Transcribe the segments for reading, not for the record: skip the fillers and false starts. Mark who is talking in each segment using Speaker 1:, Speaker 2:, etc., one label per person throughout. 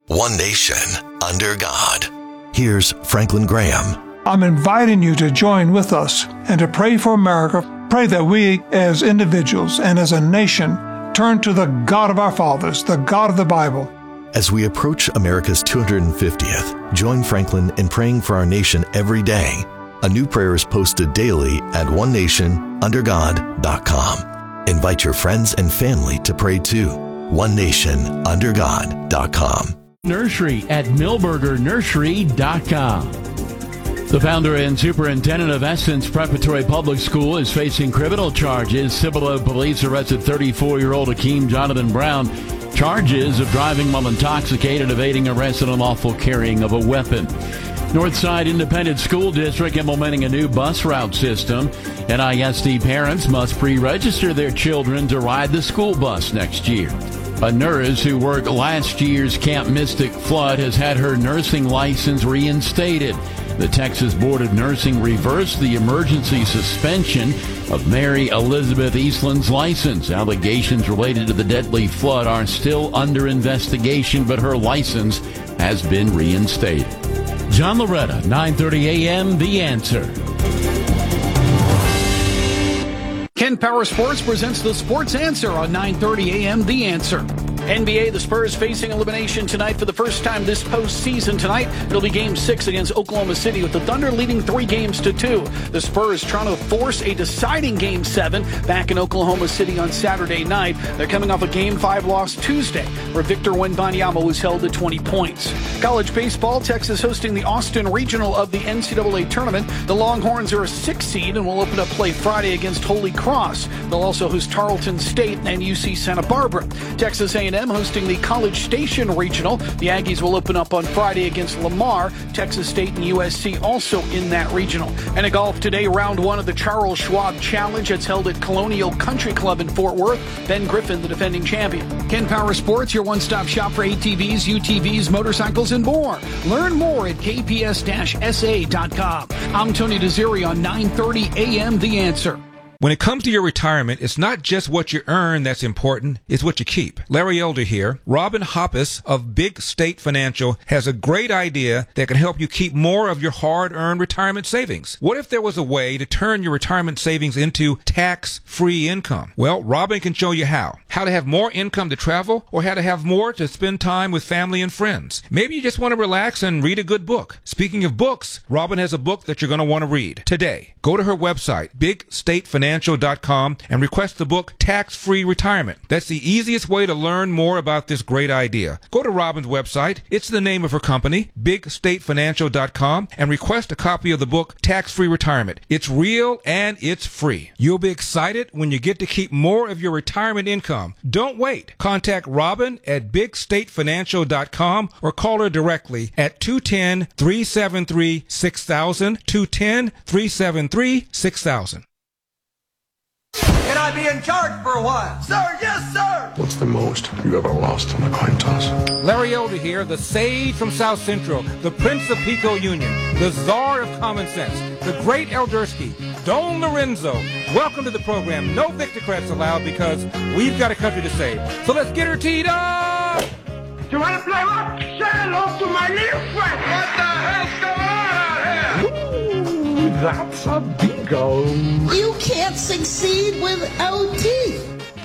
Speaker 1: One nation, under God. Here's Franklin Graham.
Speaker 2: I'm inviting you to join with us and to pray for America. Pray that we, as individuals and as a nation, turn to the God of our fathers, the God of the Bible.
Speaker 1: As we approach America's 250th, join Franklin in praying for our nation every day. A new prayer is posted daily at onenationundergod.com. Invite your friends and family to pray too. onenationundergod.com.
Speaker 3: Nursery at milbergernursery.com. The founder and superintendent of Essence Preparatory Public School is facing criminal charges. Cibolo police arrested 34-year-old Akeem Jonathan Brown. Charges of driving while intoxicated, evading arrest, and unlawful carrying of a weapon. Northside Independent School District implementing a new bus route system. NISD parents must pre-register their children to ride the school bus next year. A nurse who worked last year's Camp Mystic flood has had her nursing license reinstated. The Texas Board of Nursing reversed the emergency suspension of Mary Elizabeth Eastland's license. Allegations related to the deadly flood are still under investigation, but her license has been reinstated. John Loretta, 9:30 a.m., The Answer.
Speaker 4: Ken Power Sports presents the Sports Answer on 9:30 a.m. The Answer. NBA, the Spurs facing elimination tonight for the first time this postseason tonight. It'll be Game 6 against Oklahoma City with the Thunder leading 3-2. The Spurs trying to force a deciding Game 7 back in Oklahoma City on Saturday night. They're coming off a Game 5 loss Tuesday where Victor Wembanyama was held to 20 points. College baseball, Texas hosting the Austin Regional of the NCAA tournament. The Longhorns are a 6th seed and will open up play Friday against Holy Cross. They'll also host Tarleton State and UC Santa Barbara. Texas A&M hosting the College Station Regional. The Aggies will open up on Friday against Lamar. Texas State and USC also in that regional. And in golf today, round 1 of the Charles Schwab Challenge. It's held at Colonial Country Club in Fort Worth. Ben Griffin, the defending champion. Ken Power Sports, your one-stop shop for ATVs, UTVs, motorcycles, and more. Learn more at kps-sa.com. I'm Tony Desiri on 9:30 a.m. The Answer.
Speaker 5: When it comes to your retirement, it's not just what you earn that's important, it's what you keep. Larry Elder here. Robin Hoppus of Big State Financial has a great idea that can help you keep more of your hard-earned retirement savings. What if there was a way to turn your retirement savings into tax-free income? Well, Robin can show you how. How to have more income to travel or how to have more to spend time with family and friends. Maybe you just want to relax and read a good book. Speaking of books, Robin has a book that you're going to want to read today. Go to her website, bigstatefinancial.com, and request the book Tax-Free Retirement. That's the easiest way to learn more about this great idea. Go to Robin's website. It's the name of her company, bigstatefinancial.com, and request a copy of the book Tax-Free Retirement. It's real and it's free. You'll be excited when you get to keep more of your retirement income. Don't wait. Contact Robin at bigstatefinancial.com or call her directly at 210-373-6000, 210-373-6000.
Speaker 6: Can I be in charge for a while? Sir, yes, sir!
Speaker 7: What's the most you ever lost on a coin toss?
Speaker 5: Larry Elder here, the sage from South Central, the Prince of Pico Union, the czar of common sense, the great Eldersky, Don Lorenzo. Welcome to the program. No Victocrats allowed because we've got a country to save. So let's get her teed up!
Speaker 8: You want to play what? Say hello to my little friend!
Speaker 6: What the hell's going on out here?
Speaker 8: Ooh, that's a bingo.
Speaker 9: You can't succeed without teeth.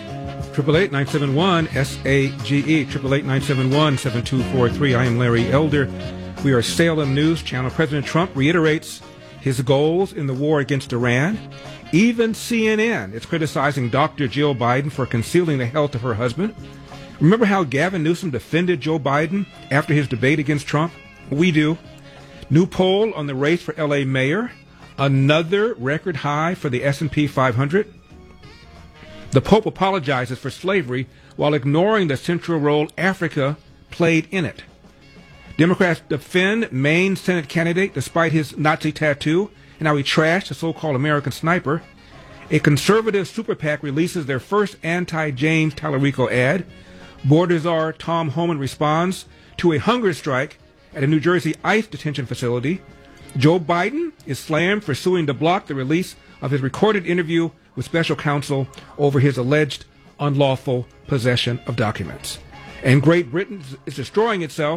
Speaker 5: 888-971-SAGE, 888-971-7243. I am Larry Elder. We are Salem News Channel. President Trump reiterates his goals in the war against Iran. Even CNN is criticizing Dr. Jill Biden for concealing the health of her husband. Remember how Gavin Newsom defended Joe Biden after his debate against Trump? We do. New poll on the race for L.A. mayor. Another record high for the S&P 500. The Pope apologizes for slavery while ignoring the central role Africa played in it. Democrats defend Maine Senate candidate despite his Nazi tattoo and how he trashed the so-called American sniper. A conservative super PAC releases their first anti-James Tallarico ad. Border czar Tom Homan responds to a hunger strike at a New Jersey ICE detention facility. Joe Biden is slammed for suing to block the release of his recorded interview with special counsel over his alleged unlawful possession of documents. And Great Britain is destroying itself